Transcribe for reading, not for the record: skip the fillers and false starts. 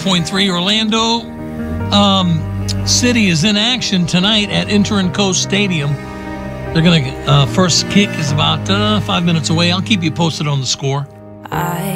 101.3 Orlando. City is in action tonight at Inter&Co Stadium. They're going to, first kick is about 5 minutes away. I'll keep you posted on the score.